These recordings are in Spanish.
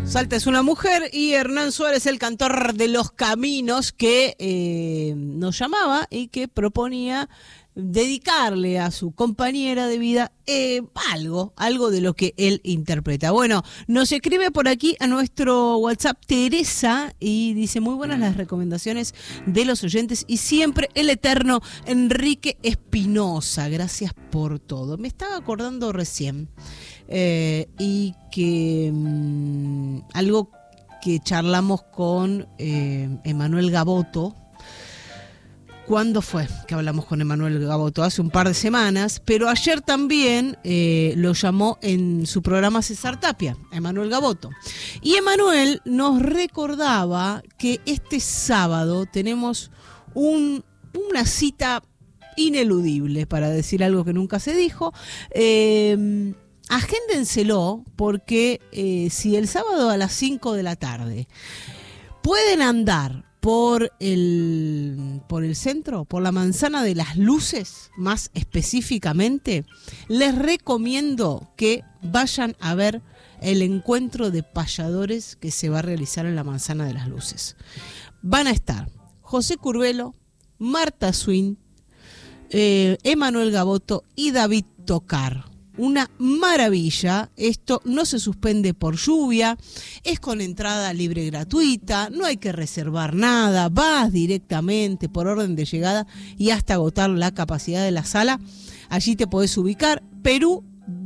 Salta es una mujer y Hernán Suárez, el cantor de Los Caminos, que nos llamaba y que proponía dedicarle a su compañera de vida algo de lo que él interpreta. Bueno, nos escribe por aquí a nuestro WhatsApp Teresa y dice: muy buenas las recomendaciones de los oyentes y siempre el eterno Enrique Espinosa. Gracias por todo. Me estaba acordando recién y que algo que charlamos con Emanuel Gaboto. ¿Cuándo fue que hablamos con Emanuel Gaboto? Hace un par de semanas, pero ayer también lo llamó en su programa César Tapia, Emanuel Gaboto. Y Emanuel nos recordaba que este sábado tenemos una cita ineludible, para decir algo que nunca se dijo. Agéndenselo, porque si el sábado a las 5 de la tarde pueden andar por el centro, por la Manzana de las Luces, más específicamente, les recomiendo que vayan a ver el encuentro de payadores que se va a realizar en la Manzana de las Luces. Van a estar José Curbelo, Marta Swin, Emanuel Gaboto y David Tocar. Una maravilla, esto no se suspende por lluvia, es con entrada libre gratuita, no hay que reservar nada, vas directamente por orden de llegada y hasta agotar la capacidad de la sala. Allí te podés ubicar, Perú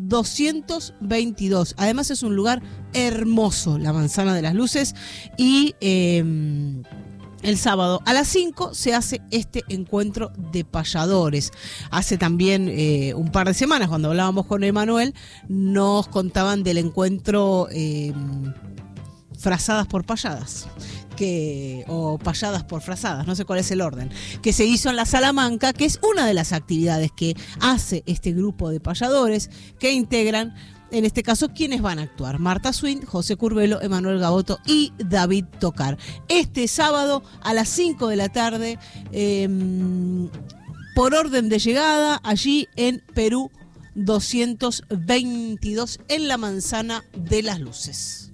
222. Además es un lugar hermoso, la Manzana de las Luces, y el sábado a las 5 se hace este encuentro de payadores. Hace también un par de semanas, cuando hablábamos con Emanuel, nos contaban del encuentro Frazadas por Payadas, o payadas por frazadas, no sé cuál es el orden, que se hizo en la Salamanca, que es una de las actividades que hace este grupo de payadores que integran, en este caso, ¿quiénes van a actuar? Marta Swin, José Curbelo, Emanuel Gaboto y David Tocar. Este sábado a las 5 de la tarde, por orden de llegada, allí en Perú 222, en la Manzana de las Luces.